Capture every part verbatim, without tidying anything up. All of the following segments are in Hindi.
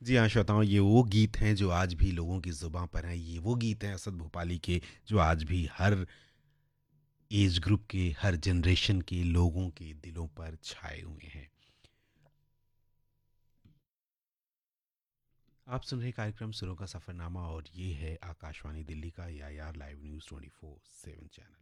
जी हाँ, श्रोताओं, ये वो गीत हैं जो आज भी लोगों की ज़ुबान पर हैं। ये वो गीत हैं असद भोपाली के जो आज भी हर एज ग्रुप के, हर जनरेशन के लोगों के दिलों पर छाए हुए हैं। आप सुन रहे कार्यक्रम सुरों का सफ़रनामा और ये है आकाशवाणी दिल्ली का ए I R live news twenty four seven channel.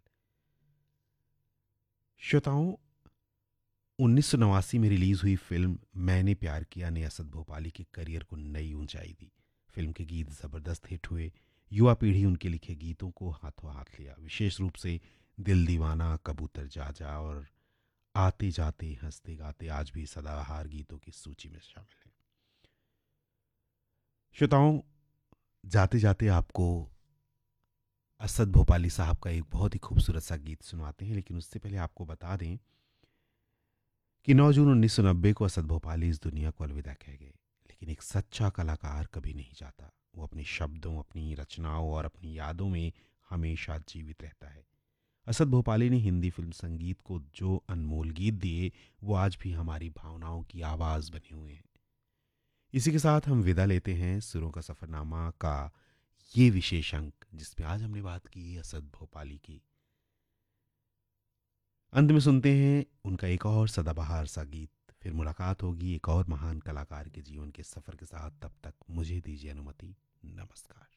श्रोताओं, उन्नीस सौ नवासी में रिलीज़ हुई फिल्म मैंने प्यार किया ने असद भोपाली के करियर को नई ऊंचाई दी। फिल्म के गीत ज़बरदस्त हिट हुए। युवा पीढ़ी उनके लिखे गीतों को हाथों हाथ लिया। विशेष रूप से दिल दीवाना, कबूतर जा जा और आते जाते हंसते गाते आज भी सदाबहार गीतों की सूची में शामिल है। श्रोताओं, जाते जाते आपको असद भोपाली साहब का एक बहुत ही खूबसूरत सा गीत सुनवाते हैं, लेकिन उससे पहले आपको बता दें कि नौ जून उन्नीस सौ नब्बे को असद भोपाली इस दुनिया को अलविदा कह गए। लेकिन एक सच्चा कलाकार कभी नहीं जाता। वो अपने शब्दों, अपनी रचनाओं और अपनी यादों में हमेशा जीवित रहता है। असद भोपाली ने हिंदी फिल्म संगीत को जो अनमोल गीत दिए, वो आज भी हमारी भावनाओं की आवाज़ बने हुए हैं। इसी के साथ हम विदा लेते हैं सुरों का सफ़रनामा का ये विशेष अंक, जिसमें आज हमने बात की असद भोपाली की। अंत में सुनते हैं उनका एक और सदाबहार सा गीत। फिर मुलाकात होगी एक और महान कलाकार के जीवन के सफ़र के साथ। तब तक मुझे दीजिए अनुमति। नमस्कार।